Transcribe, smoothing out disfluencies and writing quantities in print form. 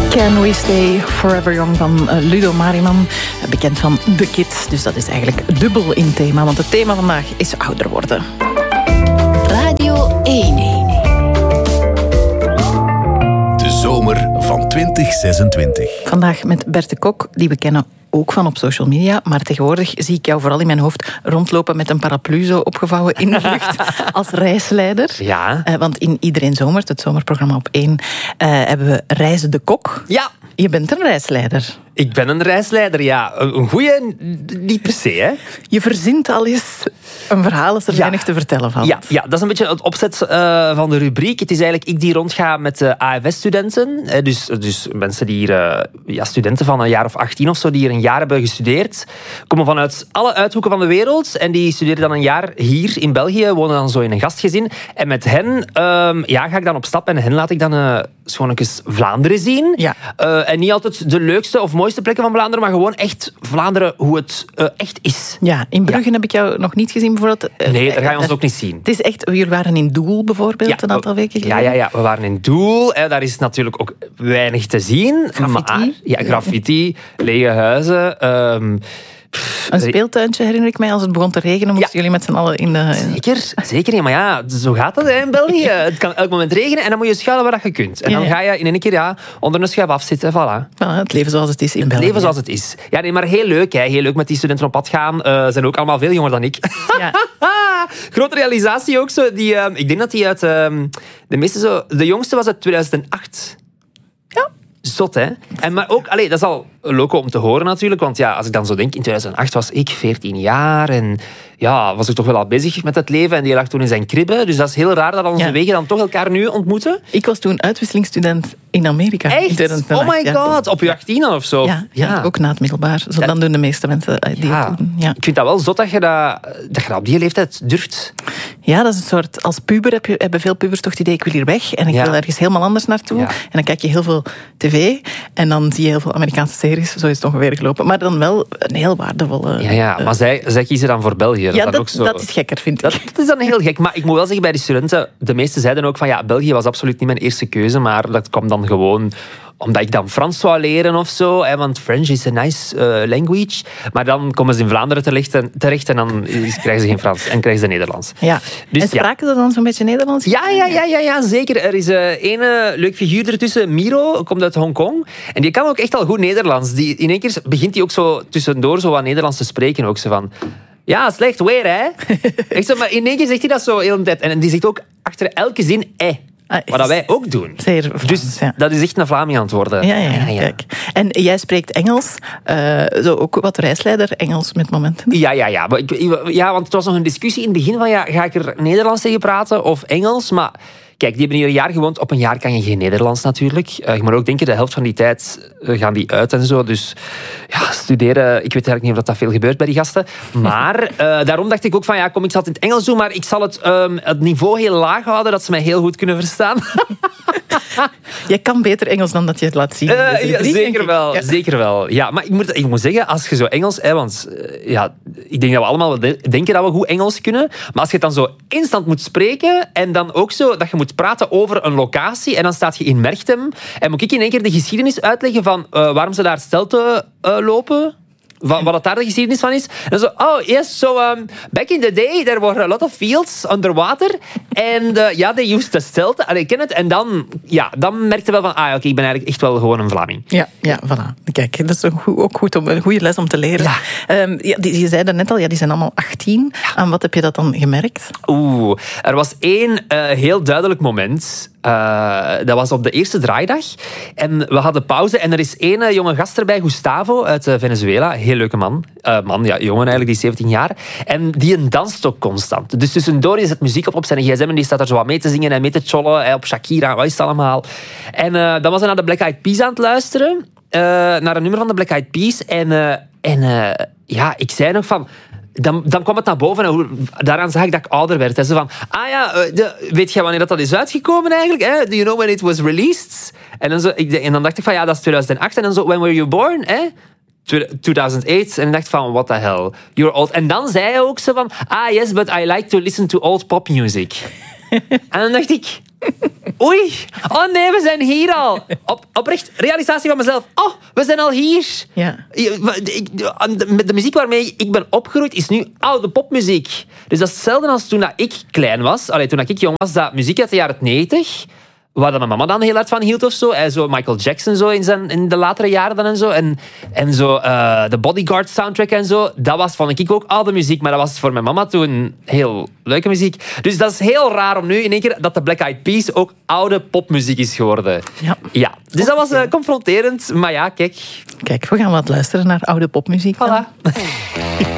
Can We Stay Forever Young van Ludo Mariman, bekend van The Kids. Dus dat is eigenlijk dubbel in thema, want het thema vandaag is ouder worden. Radio 1. De zomer van 2026. Vandaag met Bert de Kok, die we kennen ook van op social media. Maar tegenwoordig zie ik jou vooral in mijn hoofd rondlopen met een paraplu zo opgevouwen in de lucht als reisleider. Ja. Want in Iedereen Zomert, het zomerprogramma op 1, hebben we Reizen de Kok. Ja. Je bent een reisleider. Ik ben een reisleider, ja. Een goeie, niet per se, hè. Je verzint al eens een verhaal als er weinig te vertellen valt. Ja, dat is een beetje het opzet van de rubriek. Het is eigenlijk ik die rondga met AFS-studenten. Dus mensen die hier, studenten van een jaar of 18 of zo, die hier een jaar hebben gestudeerd, komen vanuit alle uithoeken van de wereld en die studeren dan een jaar hier in België, wonen dan zo in een gastgezin. En met hen ga ik dan op stap en hen laat ik dan gewoon eens Vlaanderen zien. Ja. En niet altijd de leukste of mooiste plekken van Vlaanderen, maar gewoon echt Vlaanderen hoe het echt is. Ja, in Brugge heb ik jou nog niet gezien bijvoorbeeld. Nee, daar ga je ons ook niet zien. Het is echt, jullie waren in Doel bijvoorbeeld een aantal weken geleden. Ja, we waren in Doel. Daar is natuurlijk ook weinig te zien. Graffiti. Graffiti, lege huizen. Een speeltuintje herinner ik mij. Als het begon te regenen, moesten jullie met z'n allen in de... Zeker. Ja, maar ja, zo gaat het in België. Het kan elk moment regenen en dan moet je schuilen waar je kunt. En dan ga je in één keer onder een schuif afzitten. Voilà. Het leven zoals het is in België. Het leven zoals het is. Ja, nee, maar heel leuk. Hè. Heel leuk met die studenten op pad gaan. Ze zijn ook allemaal veel jonger dan ik. Ja. Grote realisatie ook zo. Ik denk dat die uit... de jongste was uit 2008. Ja. Zot, hè? Maar ook, dat is al loco om te horen natuurlijk, want ja, als ik dan zo denk, in 2008 was ik 14 jaar en ja, was ik toch wel al bezig met het leven en die lag toen in zijn kribbe, dus dat is heel raar dat onze wegen dan toch elkaar nu ontmoeten. Ik was toen uitwisselingsstudent in Amerika. Echt? In 2008. Oh my god, op je 18 of zo? Ja, ook na het middelbaar. Zo dan doen de meeste mensen die het doen. Ja. Ik vind dat wel zot dat je dat op die leeftijd durft. Ja, dat is een soort... Als puber hebben veel pubers toch het idee, ik wil hier weg en ik wil ergens helemaal anders naartoe. Ja. En dan kijk je heel veel tv en dan zie je heel veel Amerikaanse series. Zo is het ongeveer gelopen. Maar dan wel een heel waardevolle... Ja, maar zij kiezen dan voor België. Dat is gekker, vind ik. Dat is dan heel gek. Maar ik moet wel zeggen, bij die studenten, de meesten zeiden ook van ja, België was absoluut niet mijn eerste keuze, maar dat kwam dan gewoon omdat ik dan Frans wou leren of zo. Want French is a nice language. Maar dan komen ze in Vlaanderen terecht en dan krijgen ze geen Frans en krijgen ze Nederlands. Ja. Dus en spraken ze dan zo'n beetje Nederlands? Ja, zeker. Er is ene leuk figuur ertussen, Miro, komt uit Hongkong. En die kan ook echt al goed Nederlands. In één keer begint hij ook zo tussendoor zo wat Nederlands te spreken. Ook zo van... Ja, slecht weer, hè? Echt zo, maar in één keer zegt hij dat zo heel de tijd. En die zegt ook achter elke zin, wat wij ook doen. Zeer Frans, dus dat is echt een Vlaming aan het worden. Ja. Kijk. En jij spreekt Engels. Zo ook wat reisleider Engels met momenten. Ja, want het was nog een discussie in het begin van ga ik er Nederlands tegen praten of Engels? Maar kijk, die hebben hier een jaar gewoond. Op een jaar kan je geen Nederlands natuurlijk. Je moet ook denken, de helft van die tijd gaan die uit en zo. Dus ja, studeren, ik weet eigenlijk niet of dat veel gebeurt bij die gasten. Maar daarom dacht ik ook van, kom, ik zal het in het Engels doen, maar ik zal het niveau heel laag houden, dat ze mij heel goed kunnen verstaan. Jij kan beter Engels dan dat je het laat zien. Zeker wel. Ja, maar ik moet zeggen, als je zo Engels... want ik denk dat we allemaal denken dat we goed Engels kunnen. Maar als je het dan zo instant moet spreken en dan ook zo dat je moet praten over een locatie en dan staat je in Merchtem en moet ik in één keer de geschiedenis uitleggen van waarom ze daar stelten lopen... Wat het daar de geschiedenis van is. En zo, back in the day, there were a lot of fields underwater. And they used to stilt. Ik ken het. En dan merkte je wel van, oké, ik ben eigenlijk echt wel gewoon een Vlaming. Ja, voilà. Kijk, dat is ook goed een goede les om te leren. Ja. Je zei dat net al, die zijn allemaal 18. Ja. Aan wat heb je dat dan gemerkt? Er was één heel duidelijk moment. Dat was op de eerste draaidag. En we hadden pauze. En er is één jonge gast erbij, Gustavo, uit Venezuela. Heel leuke man. Jongen eigenlijk, die is 17 jaar. En die danst ook constant. Dus tussendoor zet muziek op zijn gsm en die staat er zo wat mee te zingen en mee te chollen. Op Shakira, wat is het allemaal. En dan was hij naar de Black Eyed Peas aan het luisteren. Naar een nummer van de Black Eyed Peas. En ik zei nog van... Dan kwam het naar boven en daaraan zag ik dat ik ouder werd. En zo van, weet je wanneer dat is uitgekomen eigenlijk? Hè? Do you know when it was released? En dan dacht ik van, dat is 2008. En dan zo, when were you born? 2008. En ik dacht van, what the hell? You're old. En dan zei hij ook zo van, yes, but I like to listen to old pop music. En dan dacht ik, Oei, oh nee, we zijn hier al. Oprecht, realisatie van mezelf. Oh, we zijn al hier. Ja. Met de muziek waarmee ik ben opgegroeid is nu oude popmuziek. Dus dat is hetzelfde als toen ik klein was. Allee, toen ik jong was, dat muziek uit de jaren 90... waar mijn mama dan heel hard van hield of zo. Zo Michael Jackson zo in de latere jaren dan en zo. En zo de Bodyguard soundtrack en zo. Dat vond ik ook oude muziek. Maar dat was voor mijn mama toen heel leuke muziek. Dus dat is heel raar om nu in één keer dat de Black Eyed Peas ook oude popmuziek is geworden. Ja. Dus dat was confronterend. Maar ja, kijk. Kijk, we gaan wat luisteren naar oude popmuziek. Voilà.